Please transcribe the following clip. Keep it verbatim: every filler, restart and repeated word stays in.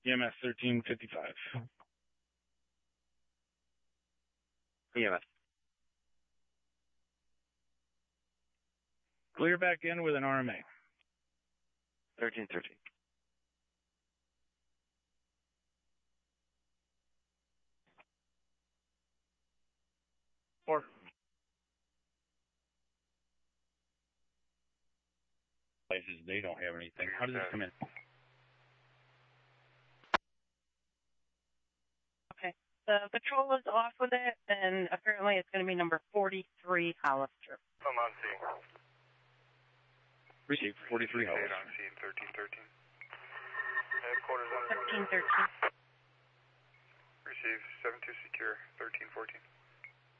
E M S thirteen fifty-five. E M S. Clear back in with an R M A. thirteen thirteen. Four. Places they don't have anything. How does this come in? Okay. The patrol is off with it, and apparently it's going to be number forty-three Hollister. I'm on scene. Received forty-three Hollister. on scene, thirteen thirteen. Headquarters on thirteen thirteen. Receive seven two secure, thirteen fourteen.